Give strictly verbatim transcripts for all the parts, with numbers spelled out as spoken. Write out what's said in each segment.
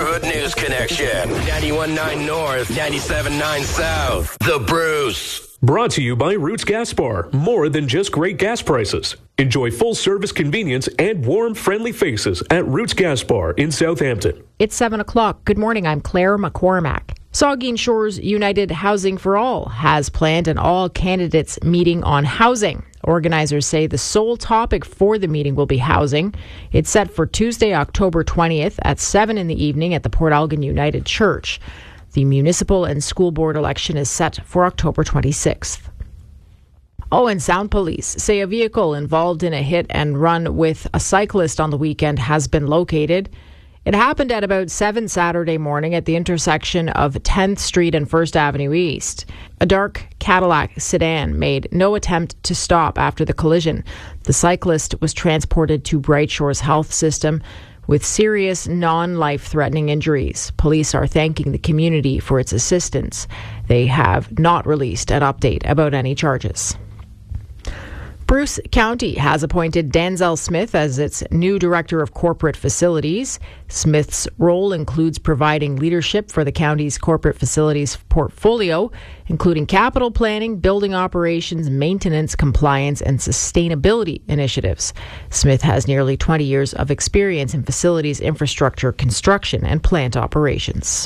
Neighborhood News Connection. ninety-one point nine North, ninety-seven point nine South. The Bruce. Brought to you by Roots Gas Bar. More than just great gas prices. Enjoy full-service convenience and warm, friendly faces at Roots Gas Bar in Southampton. It's seven o'clock. Good morning. I'm Claire McCormack. Saugeen Shores United Housing for All has planned an all-candidates meeting on housing. Organizers say the sole topic for the meeting will be housing. It's set for Tuesday, October twentieth at seven in the evening at the Port Elgin United Church. The municipal and school board election is set for October twenty-sixth. Oh, and Sound Police say a vehicle involved in a hit and run with a cyclist on the weekend has been located. It happened at about seven Saturday morning at the intersection of tenth Street and First Avenue East. A dark Cadillac sedan made no attempt to stop after the collision. The cyclist was transported to Bright Shores Health System with serious non-life-threatening injuries. Police are thanking the community for its assistance. They have not released an update about any charges. Bruce County has appointed Denzel Smith as its new Director of Corporate Facilities. Smith's role includes providing leadership for the county's corporate facilities portfolio, including capital planning, building operations, maintenance, compliance, and sustainability initiatives. Smith has nearly twenty years of experience in facilities infrastructure, construction, and plant operations.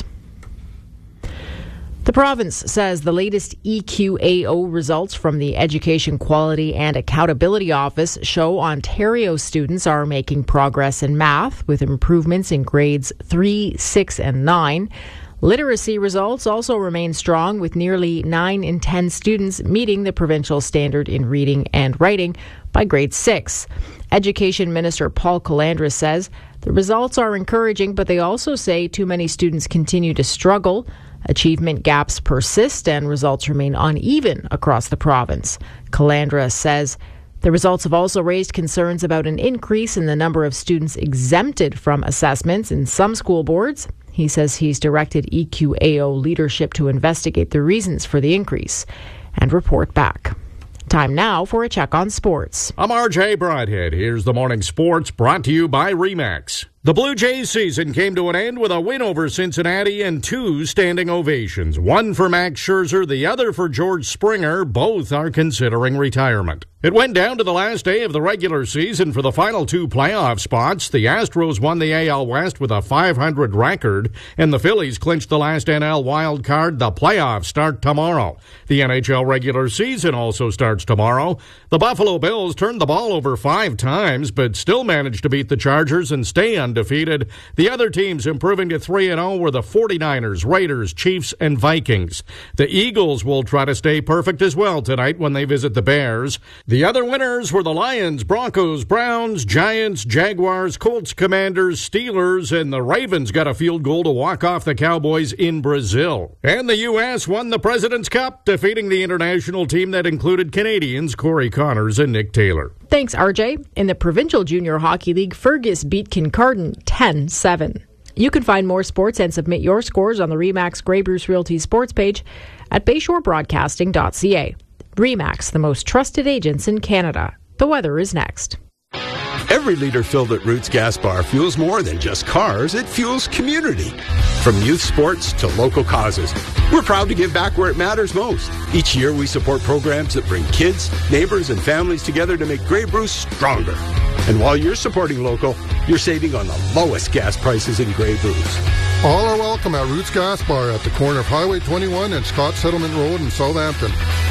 The province says the latest E Q A O results from the Education Quality and Accountability Office show Ontario students are making progress in math, with improvements in grades three, six, and nine. Literacy results also remain strong, with nearly nine in ten students meeting the provincial standard in reading and writing by grade six. Education Minister Paul Calandra says the results are encouraging, but they also say too many students continue to struggle. Achievement gaps persist and results remain uneven across the province. Calandra says the results have also raised concerns about an increase in the number of students exempted from assessments in some school boards. He says he's directed E Q A O leadership to investigate the reasons for the increase and report back. Time now for a check on sports. I'm R J Broadhead. Here's the morning sports brought to you by RE/MAX. The Blue Jays season came to an end with a win over Cincinnati and two standing ovations. One for Max Scherzer, the other for George Springer. Both are considering retirement. It went down to the last day of the regular season for the final two playoff spots. The Astros won the A L West with a five hundred record, and the Phillies clinched the last N L wild card. The playoffs start tomorrow. The N H L regular season also starts tomorrow. The Buffalo Bills turned the ball over five times, but still managed to beat the Chargers and stay undefeated. The other teams improving to three and oh were the forty-niners, Raiders, Chiefs, and Vikings. The Eagles will try to stay perfect as well tonight when they visit the Bears. The other winners were the Lions, Broncos, Browns, Giants, Jaguars, Colts, Commanders, Steelers, and the Ravens got a field goal to walk off the Cowboys in Brazil. And the U S won the President's Cup, defeating the international team that included Canadians Corey Connors and Nick Taylor. Thanks, R J. In the Provincial Junior Hockey League, Fergus beat Kincardine ten seven. You can find more sports and submit your scores on the RE/MAX Grey Bruce Realty sports page at bayshore broadcasting dot c a. RE/MAX, the most trusted agents in Canada. The weather is next. Every liter filled at Roots Gas Bar fuels more than just cars. It fuels community. From youth sports to local causes, we're proud to give back where it matters most. Each year we support programs that bring kids, neighbors, and families together to make Grey Bruce stronger. And while you're supporting local, you're saving on the lowest gas prices in Grey Bruce. All are welcome at Roots Gas Bar at the corner of Highway twenty-one and Scott Settlement Road in Southampton.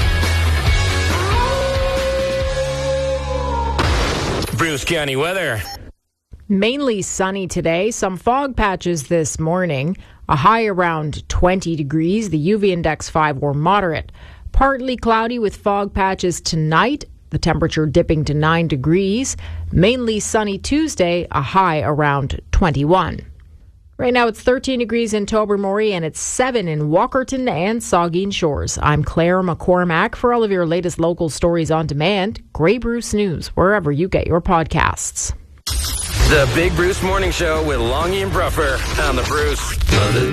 Bruce County weather. Mainly sunny today. Some fog patches this morning. A high around twenty degrees. The U V index five or moderate. Partly cloudy with fog patches tonight. The temperature dipping to nine degrees. Mainly sunny Tuesday. A high around twenty-one. Right now it's thirteen degrees in Tobermory and it's seven in Walkerton and Saugeen Shores. I'm Claire McCormack. For all of your latest local stories on demand, Grey Bruce News, wherever you get your podcasts. The Big Bruce Morning Show with Longy and Bruffer on the Bruce.